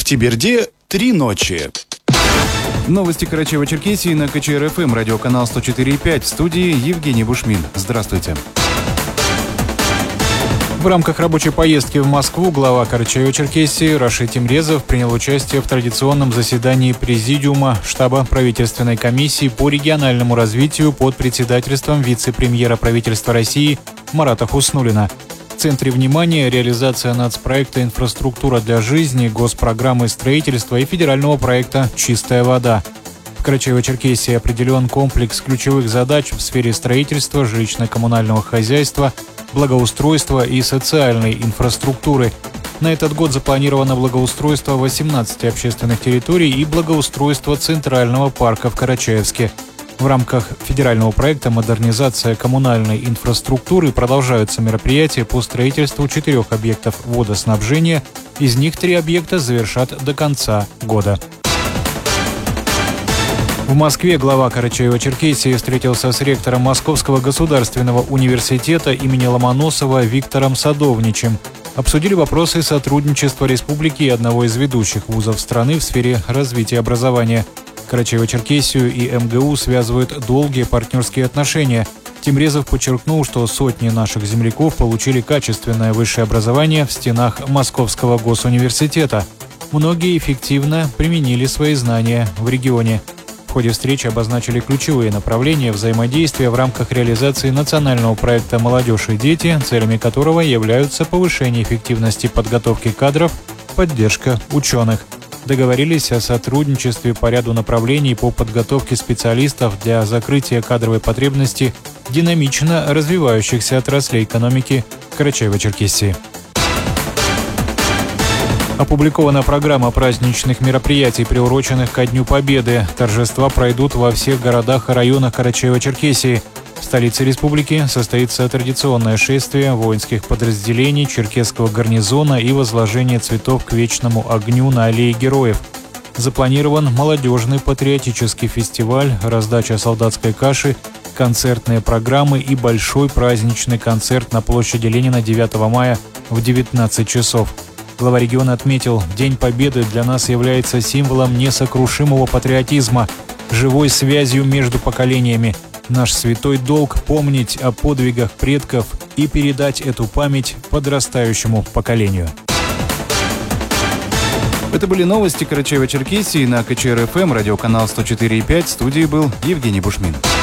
Октябрьде 3 ночи. Новости Карачаево-Черкесии на КЧР-ФМ, радиоканал 104.5, в студии Евгений Бушмин. Здравствуйте. В рамках рабочей поездки в Москву глава Карачаево-Черкесии Рашид Тимрезов принял участие в традиционном заседании Президиума штаба правительственной комиссии по региональному развитию под председательством вице-премьера правительства России Марата Хуснуллина. В центре внимания реализация нацпроекта «Инфраструктура для жизни», госпрограммы строительства и федерального проекта «Чистая вода». В Карачаево-Черкесии определен комплекс ключевых задач в сфере строительства, жилищно-коммунального хозяйства, благоустройства и социальной инфраструктуры. На этот год запланировано благоустройство 18 общественных территорий и благоустройство Центрального парка в Карачаевске. В рамках федерального проекта «Модернизация коммунальной инфраструктуры» продолжаются мероприятия по строительству 4 объектов водоснабжения. Из них 3 объекта завершат до конца года. В Москве глава Карачаево-Черкесии встретился с ректором Московского государственного университета имени Ломоносова Виктором Садовничем. Обсудили вопросы сотрудничества республики и одного из ведущих вузов страны в сфере развития образования. Карачаево-Черкесию и МГУ связывают долгие партнерские отношения. Тимрезов подчеркнул, что сотни наших земляков получили качественное высшее образование в стенах Московского госуниверситета. Многие эффективно применили свои знания в регионе. В ходе встречи обозначили ключевые направления взаимодействия в рамках реализации национального проекта «Молодежь и дети», целями которого являются повышение эффективности подготовки кадров, поддержка ученых. Договорились о сотрудничестве по ряду направлений по подготовке специалистов для закрытия кадровой потребности динамично развивающихся отраслей экономики Карачаево-Черкесии. Опубликована программа праздничных мероприятий, приуроченных ко Дню Победы. Торжества пройдут во всех городах и районах Карачаево-Черкесии. В столице республики состоится традиционное шествие воинских подразделений Черкесского гарнизона и возложение цветов к вечному огню на аллее героев. Запланирован молодежный патриотический фестиваль, раздача солдатской каши, концертные программы и большой праздничный концерт на площади Ленина 9 мая в 19 часов. Глава региона отметил, День Победы для нас является символом несокрушимого патриотизма, живой связью между поколениями. Наш святой долг – помнить о подвигах предков и передать эту память подрастающему поколению. Это были новости Карачаево-Черкесии на КЧР-ФМ, радиоканал 104.5. В студии был Евгений Бушмин.